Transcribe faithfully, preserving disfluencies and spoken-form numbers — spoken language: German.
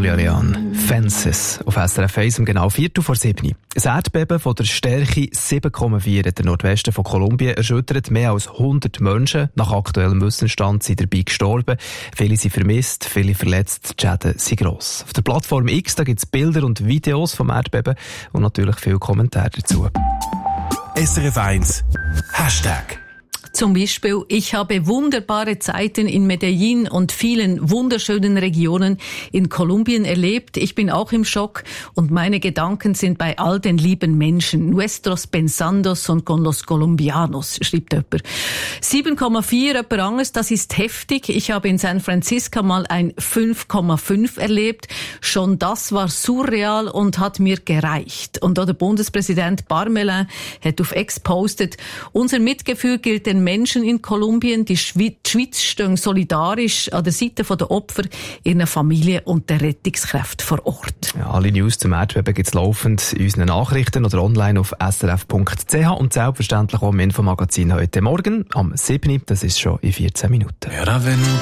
Olivia Leon. Fences auf S R F eins um genau Viertel vor sieben. Ein Erdbeben von der Stärke sieben Komma vier in der Nordwesten von Kolumbien erschüttert mehr als hundert Menschen. Nach aktuellem Wissensstand sind dabei gestorben. Viele sind vermisst, viele verletzt. Die Schäden sind gross. Auf der Plattform X gibt es Bilder und Videos vom Erdbeben und natürlich viele Kommentare dazu. S R F eins Hashtag. Zum Beispiel, ich habe wunderbare Zeiten in Medellin und vielen wunderschönen Regionen in Kolumbien erlebt. Ich bin auch im Schock und meine Gedanken sind bei all den lieben Menschen. Nuestros pensando son con los colombianos, schreibt jemand. sieben Komma vier, jemand anderes, das ist heftig. Ich habe in San Francisco mal ein fünf Komma fünf erlebt. Schon das war surreal und hat mir gereicht. Und auch der Bundespräsident Parmelin hat auf X postet, unser Mitgefühl gilt den Menschen in Kolumbien. Die Schweiz stehen solidarisch an der Seite der Opfer, ihren Familien und der Rettungskräfte vor Ort. Ja, alle News zum Erdbeben gibt es laufend in unseren Nachrichten oder online auf s r f punkt c h und selbstverständlich auch im Infomagazin heute Morgen am sieben. Das ist schon in vierzehn Minuten.